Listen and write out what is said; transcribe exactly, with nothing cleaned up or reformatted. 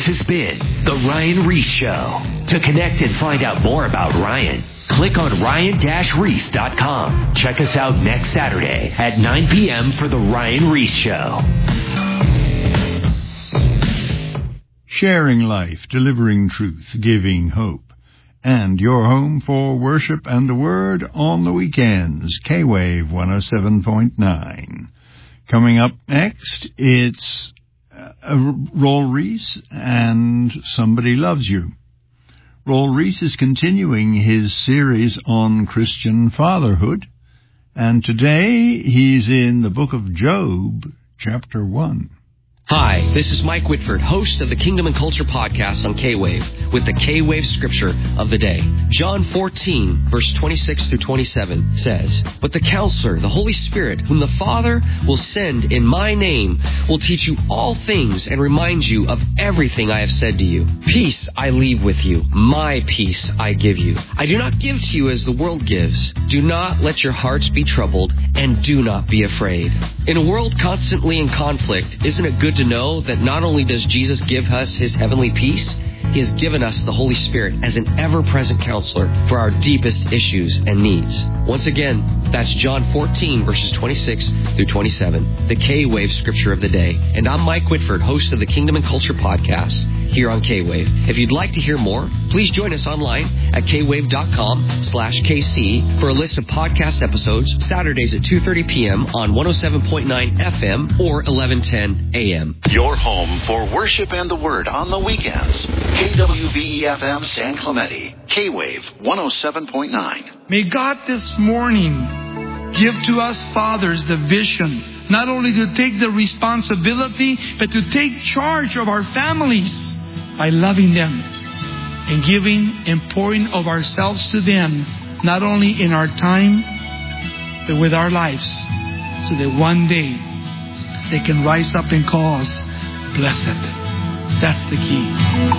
This has been The Ryan Ries Show. To connect and find out more about Ryan, click on ryan dash reese dot com. Check us out next Saturday at nine p.m. for The Ryan Ries Show. Sharing life, delivering truth, giving hope. And your home for worship and the Word on the weekends. K-Wave one oh seven point nine. Coming up next, it's uh, Roll Reese and Somebody Loves You. Roll Reese is continuing his series on Christian fatherhood, and today he's in the book of Job, chapter one. Hi, this is Mike Whitford, host of the Kingdom and Culture podcast on K-Wave, with the K-Wave scripture of the day. John fourteen, verse twenty-six through twenty-seven says, "But the Counselor, the Holy Spirit, whom the Father will send in my name, will teach you all things and remind you of everything I have said to you. Peace I leave with you, my peace I give you. I do not give to you as the world gives. Do not let your hearts be troubled, and do not be afraid." In a world constantly in conflict, isn't it good to know that not only does Jesus give us his heavenly peace, he has given us the Holy Spirit as an ever-present counselor for our deepest issues and needs. Once again, that's John fourteen, verses twenty-six through twenty-seven, the K-Wave scripture of the day. And I'm Mike Whitford, host of the Kingdom and Culture podcast here on K-Wave. If you'd like to hear more, please join us online at kwave.com slash KC for a list of podcast episodes Saturdays at two thirty p.m. on one oh seven point nine F M or eleven ten A M. Your home for worship and the Word on the weekends. K W V E F M San Clemente, K-Wave one oh seven point nine. May God this morning give to us fathers the vision, not only to take the responsibility, but to take charge of our families by loving them and giving and pouring of ourselves to them, not only in our time, but with our lives, so that one day they can rise up and call us blessed. That's the key.